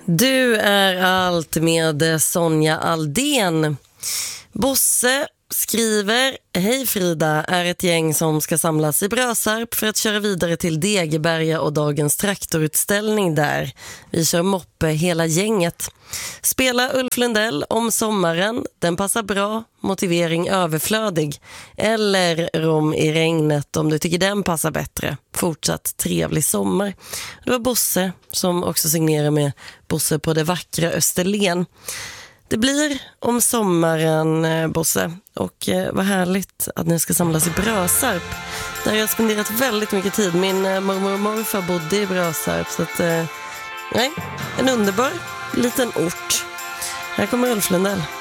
Du är allt med Sonja Aldén. Bosse skriver: Hej Frida, är ett gäng som ska samlas i Brösarp för att köra vidare till Degeberga och dagens traktorutställning där. Vi kör moppe hela gänget. Spela Ulf Lundell om sommaren, den passar bra, motivering överflödig. Eller Rom i regnet om du tycker den passar bättre. Fortsatt trevlig sommar. Det var Bosse som också signerar med Bosse på det vackra Österlen. Det blir om sommaren, Bosse, och vad härligt att ni ska samlas i Brösarp. Där jag har spenderat väldigt mycket tid. Min mormor och morfar bodde i Brösarp, så att, en underbar liten ort. Här kommer Ulf Lundell.